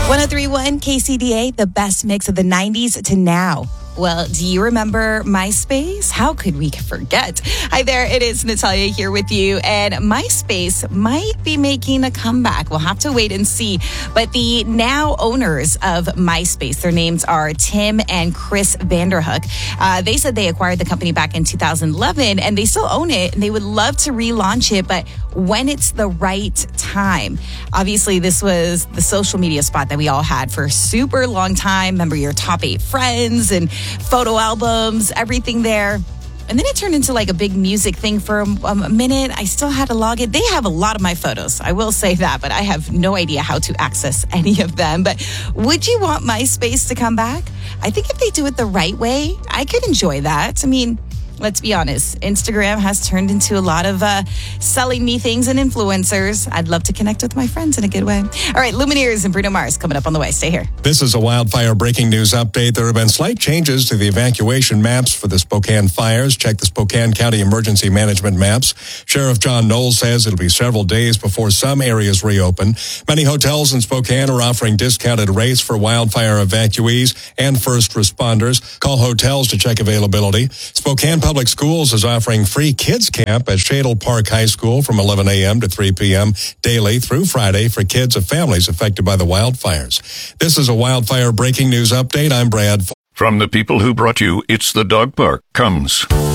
103.1 KCDA, the best mix of the 90s to now. Well, do you remember MySpace? How could we forget? Hi there, it is Natalia here with you, and MySpace might be making a comeback. We'll have to wait and see. But the now owners of MySpace, their names are Tim and Chris Vanderhook. They said they acquired the company back in 2011, and they still own it, and they would love to relaunch it, but when it's the right time. Obviously, this was the social media spot that we all had for a super long time. Remember your top 8 friends and photo albums, everything there. And then it turned into like a big music thing for a minute. I still had to log in. They have a lot of my photos. I will say that, but I have no idea how to access any of them. But would you want MySpace to come back? I think if they do it the right way, I could enjoy that. I mean, let's be honest. Instagram has turned into a lot of selling me things and influencers. I'd love to connect with my friends in a good way. All right, Lumineers and Bruno Mars coming up on the way. Stay here. This is a wildfire breaking news update. There have been slight changes to the evacuation maps for the Spokane fires. Check the Spokane County Emergency Management maps. Sheriff John Knowles says it'll be several days before some areas reopen. Many hotels in Spokane are offering discounted rates for wildfire evacuees and first responders. Call hotels to check availability. Spokane Public Schools is offering free kids camp at Shadle Park High School from 11 a.m. to 3 p.m. daily through Friday for kids of families affected by the wildfires. This is a wildfire breaking news update. I'm Brad. From the people who brought you It's the Dog Park comes